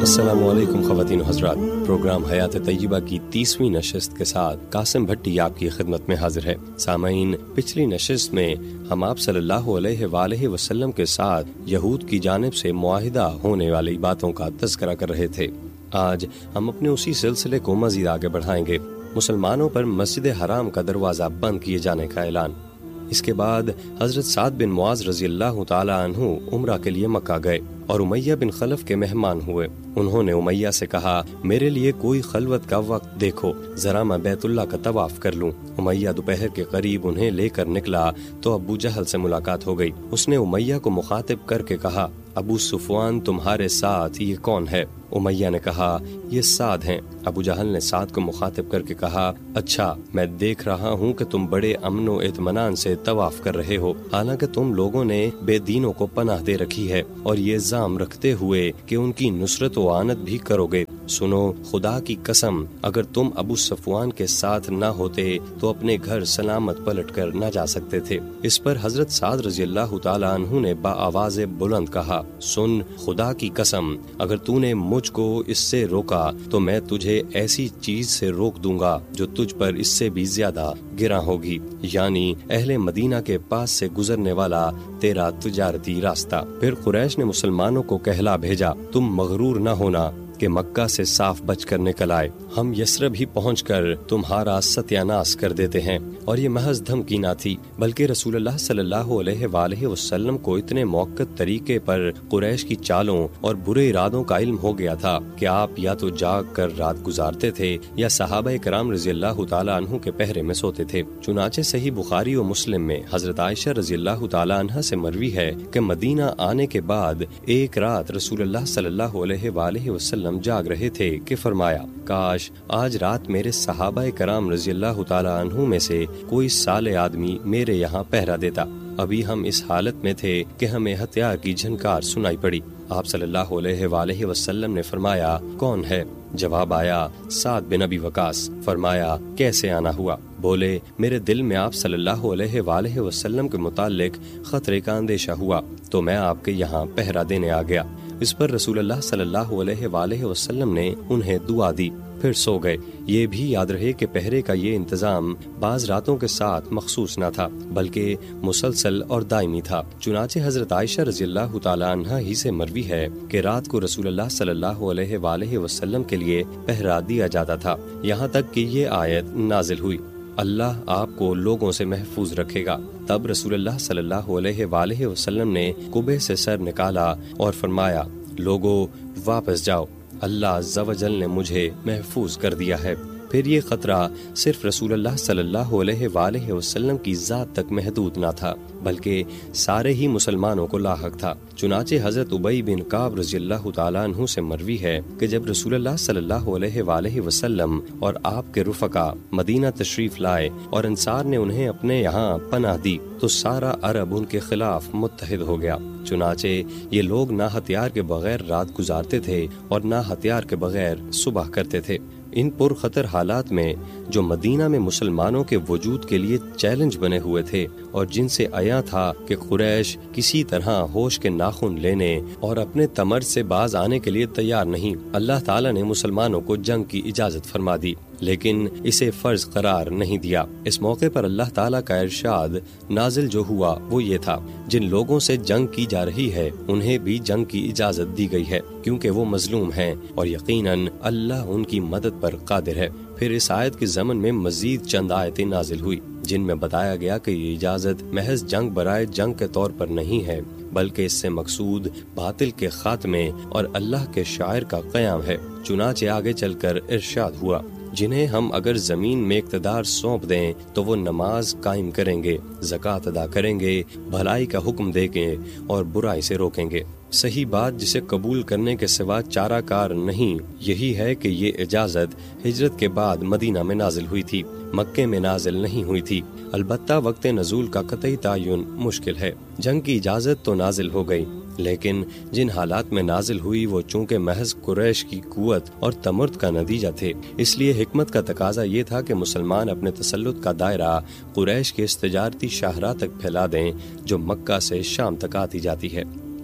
السلام علیکم خواتین و حضرات، پروگرام حیات طیبہ کی 30ویں نشست کے ساتھ قاسم بھٹی آپ کی خدمت میں حاضر ہے۔ سامعین، پچھلی نشست میں ہم آپ صلی اللہ علیہ وآلہ وسلم کے ساتھ یہود کی جانب سے معاہدہ ہونے والی باتوں کا تذکرہ کر رہے تھے۔ آج ہم اپنے اسی سلسلے کو مزید آگے بڑھائیں گے۔ مسلمانوں پر مسجد حرام کا دروازہ بند کیے جانے کا اعلان۔ اس کے بعد حضرت سعد بن معاذ رضی اللہ تعالی عنہ عمرہ کے لیے مکہ گئے اور امیہ بن خلف کے مہمان ہوئے۔ انہوں نے امیہ سے کہا، میرے لیے کوئی خلوت کا وقت دیکھو، ذرا میں بیت اللہ کا طواف کر لوں۔ امیہ دوپہر کے قریب انہیں لے کر نکلا تو ابو جہل سے ملاقات ہو گئی۔ اس نے امیہ کو مخاطب کر کے کہا، ابو سفیان تمہارے ساتھ یہ کون ہے؟ امیہ نے کہا، یہ سعد ہیں۔ ابو جہل نے سعد کو مخاطب کر کے کہا، اچھا، میں دیکھ رہا ہوں کہ تم بڑے امن و اطمینان سے طواف کر رہے ہو، حالانکہ تم لوگوں نے بے دینوں کو پناہ دے رکھی ہے اور یہ الزام رکھتے ہوئے کہ ان کی نصرت و اعانت بھی کرو گے۔ سنو، خدا کی قسم، اگر تم ابو صفوان کے ساتھ نہ ہوتے تو اپنے گھر سلامت پلٹ کر نہ جا سکتے تھے۔ اس پر حضرت سعد رضی اللہ تعالی عنہ نے بآواز بلند کہا، سن، خدا کی قسم، اگر تو نے مجھ کو اس سے روکا تو میں تجھے ایسی چیز سے روک دوں گا جو تجھ پر اس سے بھی زیادہ گراں ہوگی، یعنی اہل مدینہ کے پاس سے گزرنے والا تیرا تجارتی راستہ۔ پھر قریش نے مسلمانوں کو کہلا بھیجا، تم مغرور نہ ہونا کہ مکہ سے صاف بچ کر نکل آئے، ہم یثرب ہی پہنچ کر تمہارا ستیاناش کر دیتے ہیں۔ اور یہ محض دھمکی نہ تھی، بلکہ رسول اللہ صلی اللہ علیہ وآلہ وسلم کو اتنے موقت طریقے پر قریش کی چالوں اور برے ارادوں کا علم ہو گیا تھا کہ آپ یا تو جاگ کر رات گزارتے تھے یا صحابہ کرام رضی اللہ تعالی عنہ کے پہرے میں سوتے تھے۔ چنانچہ صحیح بخاری و مسلم میں حضرت عائشہ رضی اللہ تعالی عنہ سے مروی ہے کہ مدینہ آنے کے بعد ایک رات رسول اللہ صلی اللہ علیہ وآلہ وسلم جاگ رہے تھے کہ فرمایا، کاش آج رات میرے صحابہ کرام رضی اللہ تعالی عنہ میں سے کوئی صالح آدمی میرے یہاں پہرا دیتا۔ ابھی ہم اس حالت میں تھے کہ ہمیں ہتھیار کی جھنکار سنائی پڑی۔ آپ صلی اللہ علیہ وآلہ وسلم نے فرمایا، کون ہے؟ جواب آیا، سعد بن ابی وقاص۔ فرمایا، کیسے آنا ہوا؟ بولے، میرے دل میں آپ صلی اللہ علیہ وآلہ وسلم کے متعلق خطرے کا اندیشہ ہوا تو میں آپ کے یہاں پہرا دینے آ گیا۔ اس پر رسول اللہ صلی اللہ علیہ وآلہ وسلم نے انہیں دعا دی، پھر سو گئے۔ یہ بھی یاد رہے کہ پہرے کا یہ انتظام بعض راتوں کے ساتھ مخصوص نہ تھا بلکہ مسلسل اور دائمی تھا۔ چنانچہ حضرت عائشہ رضی اللہ تعالی عنہا ہی سے مروی ہے کہ رات کو رسول اللہ صلی اللہ علیہ وآلہ وسلم کے لیے پہرا دیا جاتا تھا، یہاں تک کہ یہ آیت نازل ہوئی، اللہ آپ کو لوگوں سے محفوظ رکھے گا۔ تب رسول اللہ صلی اللہ علیہ وآلہ وسلم نے قبے سے سر نکالا اور فرمایا، لوگو واپس جاؤ، اللہ عز و جل نے مجھے محفوظ کر دیا ہے۔ پھر یہ خطرہ صرف رسول اللہ صلی اللہ علیہ وآلہ وسلم کی ذات تک محدود نہ تھا بلکہ سارے ہی مسلمانوں کو لاحق تھا۔ چنانچہ حضرت ابی بن کعب رضی اللہ تعالیٰ عنہ سے مروی ہے کہ جب رسول اللہ صلی اللہ علیہ وآلہ وسلم اور آپ کے رفقا مدینہ تشریف لائے اور انصار نے انہیں اپنے یہاں پناہ دی تو سارا عرب ان کے خلاف متحد ہو گیا۔ چنانچہ یہ لوگ نہ ہتھیار کے بغیر رات گزارتے تھے اور نہ ہتھیار کے بغیر صبح کرتے تھے۔ ان پرخطر حالات میں جو مدینہ میں مسلمانوں کے وجود کے لیے چیلنج بنے ہوئے تھے اور جن سے عیاں تھا کہ قریش کسی طرح ہوش کے ناخن لینے اور اپنے تمرد سے باز آنے کے لیے تیار نہیں، اللہ تعالیٰ نے مسلمانوں کو جنگ کی اجازت فرما دی لیکن اسے فرض قرار نہیں دیا۔ اس موقع پر اللہ تعالیٰ کا ارشاد نازل جو ہوا وہ یہ تھا، جن لوگوں سے جنگ کی جا رہی ہے انہیں بھی جنگ کی اجازت دی گئی ہے کیونکہ وہ مظلوم ہیں اور یقیناً اللہ ان کی مدد پر قادر ہے۔ پھر اس آیت کے ضمن میں مزید چند آیتیں نازل ہوئی جن میں بتایا گیا کہ یہ اجازت محض جنگ برائے جنگ کے طور پر نہیں ہے بلکہ اس سے مقصود باطل کے خاتمے اور اللہ کے شاعر کا قیام ہے۔ چنانچہ آگے چل کر ارشاد ہوا، جنہیں ہم اگر زمین میں اقتدار سونپ دیں تو وہ نماز قائم کریں گے، زکوٰۃ ادا کریں گے، بھلائی کا حکم دیں گے اور برائی سے روکیں گے۔ صحیح بات جسے قبول کرنے کے سوا چارہ کار نہیں یہی ہے کہ یہ اجازت ہجرت کے بعد مدینہ میں نازل ہوئی تھی، مکے میں نازل نہیں ہوئی تھی۔ البتہ وقت نزول کا قطعی تعین مشکل ہے۔ جنگ کی اجازت تو نازل ہو گئی لیکن جن حالات میں نازل ہوئی وہ چونکہ محض قریش کی قوت اور تمرد کا نتیجہ تھے، اس لیے حکمت کا تقاضا یہ تھا کہ مسلمان اپنے تسلط کا دائرہ قریش کے اس تجارتی شاہراہ تک پھیلا دیں جو مکہ سے شام تک آتی جاتی ہے۔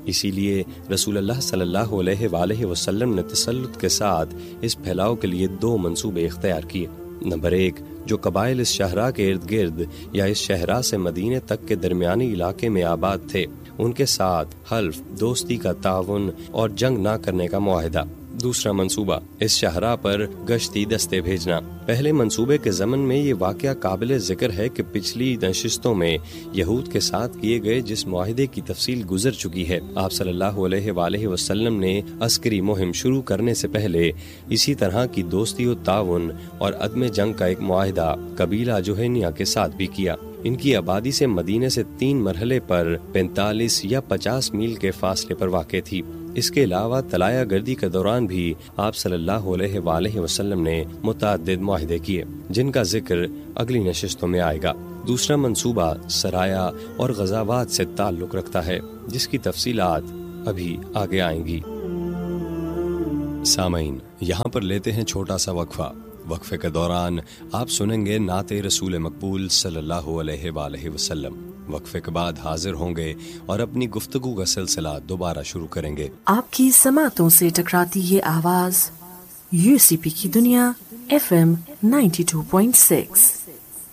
اسی لیے رسول اللہ صلی اللہ علیہ وآلہ وسلم نے تسلط کے ساتھ اس پھیلاؤ کے لیے 2 منصوبے اختیار کیے۔ نمبر 1، جو قبائل اس شہرہ کے ارد گرد یا اس شہرہ سے مدینے تک کے درمیانی علاقے میں آباد تھے، ان کے ساتھ حلف، دوستی کا تعاون اور جنگ نہ کرنے کا معاہدہ۔ دوسرا منصوبہ، اس شہرہ پر گشتی دستے بھیجنا۔ پہلے منصوبے کے ضمن میں یہ واقعہ قابل ذکر ہے کہ پچھلی نشستوں میں یہود کے ساتھ کیے گئے جس معاہدے کی تفصیل گزر چکی ہے، آپ صلی اللہ علیہ وآلہ وسلم نے عسکری مہم شروع کرنے سے پہلے اسی طرح کی دوستی و تعاون اور عدم جنگ کا ایک معاہدہ قبیلہ جوہینیہ کے ساتھ بھی کیا۔ ان کی آبادی سے مدینے سے 3 مرحلے پر 45 یا 50 میل کے فاصلے پر واقع تھی۔ اس کے علاوہ طلایہ گردی کے دوران بھی آپ صلی اللہ علیہ وآلہ وسلم نے متعدد معاہدے کیے، جن کا ذکر اگلی نشستوں میں آئے گا۔ دوسرا منصوبہ سرایا اور غزوات سے تعلق رکھتا ہے، جس کی تفصیلات ابھی آگے آئیں گی۔ سامعین، یہاں پر لیتے ہیں چھوٹا سا وقفہ۔ وقفے کے دوران آپ سنیں گے نعت رسول مقبول صلی اللہ علیہ وآلہ وسلم۔ وقفے کے بعد حاضر ہوں گے اور اپنی گفتگو کا سلسلہ دوبارہ شروع کریں گے۔ آپ کی سماعتوں سے ٹکراتی یہ آواز UCP کی دنیا FM 92.6